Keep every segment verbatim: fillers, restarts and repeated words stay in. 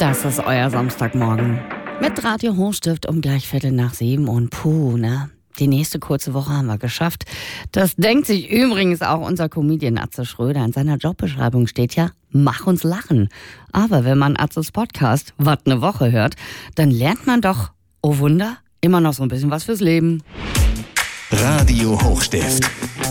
Das ist euer Samstagmorgen. Mit Radio Hochstift um gleich Viertel nach sieben und puh, ne? Die nächste kurze Woche haben wir geschafft. Das denkt sich übrigens auch unser Comedian Atze Schröder. In seiner Jobbeschreibung steht ja, mach uns lachen. Aber wenn man Atzes Podcast Wat ne Woche hört, dann lernt man doch, oh Wunder, immer noch so ein bisschen was fürs Leben. Radio Hochstift.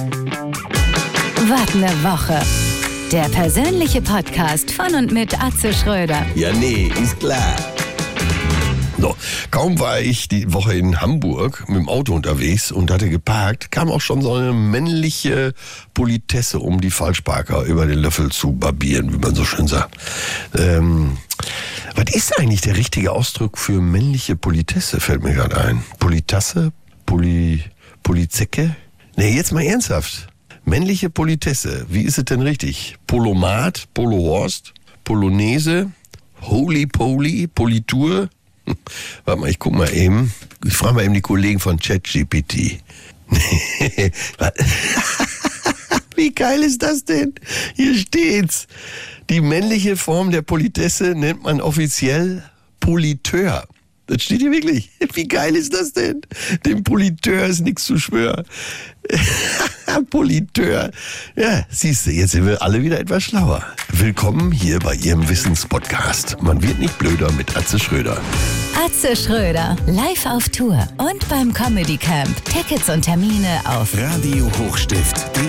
Wat ne Woche. Der persönliche Podcast von und mit Atze Schröder. Ja, nee, ist klar. So, kaum war ich die Woche in Hamburg mit dem Auto unterwegs und hatte geparkt, kam auch schon so eine männliche Politesse, um die Falschparker über den Löffel zu barbieren, wie man so schön sagt. Ähm, was ist eigentlich der richtige Ausdruck für männliche Politesse, fällt mir gerade ein. Politasse? Poli... Polizecke? Nee, jetzt mal ernsthaft. Männliche Politesse, wie ist es denn richtig? Polomat, Polohorst, Polonaise, Holy Poly, Politur? Warte mal, ich guck mal eben. Ich frage mal eben die Kollegen von ChatGPT. Wie geil ist das denn? Hier steht's. Die männliche Form der Politesse nennt man offiziell Politeur. Das steht hier wirklich. Wie geil ist das denn? Dem Politeur ist nichts zu schwören. Politeur. Ja, siehst du, jetzt sind wir alle wieder etwas schlauer. Willkommen hier bei Ihrem Wissenspodcast. Man wird nicht blöder mit Atze Schröder. Atze Schröder, live auf Tour und beim Comedy Camp. Tickets und Termine auf Radio Hochstift.